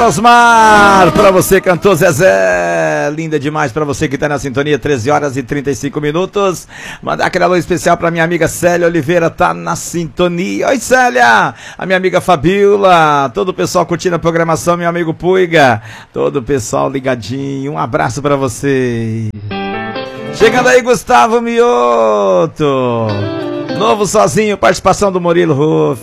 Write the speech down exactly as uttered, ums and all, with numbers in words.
Osmar, pra você, cantor Zezé, linda demais pra você que tá na sintonia, treze horas e trinta e cinco minutos. Mandar aquele alô especial pra minha amiga Célia Oliveira, tá na sintonia. Oi, Célia, a minha amiga Fabiola, todo o pessoal curtindo a programação, meu amigo Puiga, todo o pessoal ligadinho, um abraço pra você. Chegando aí, Gustavo Mioto, novo sozinho, participação do Murilo Ruff.